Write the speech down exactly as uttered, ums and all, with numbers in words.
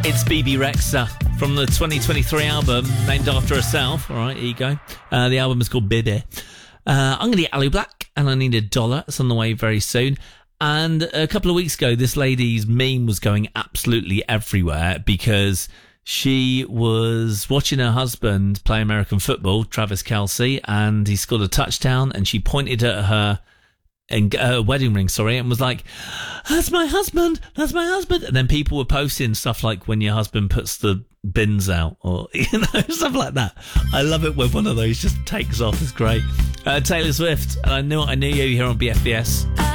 It's Bebe Rexha from the twenty twenty-three album named after herself. All right, here you go. Uh, the album is called Bebe. Uh, I'm going to get Alu Black, and I need a dollar. It's on the way very soon. And a couple of weeks ago, this lady's meme was going absolutely everywhere because she was watching her husband play American football, Travis Kelce, and he scored a touchdown, and she pointed at her and uh, wedding ring, sorry, and was like, that's my husband, that's my husband. And then people were posting stuff like when your husband puts the bins out, or, you know, stuff like that. I love it when one of those just takes off. It's great. Uh, Taylor Swift, and I knew I knew you here on B F B S.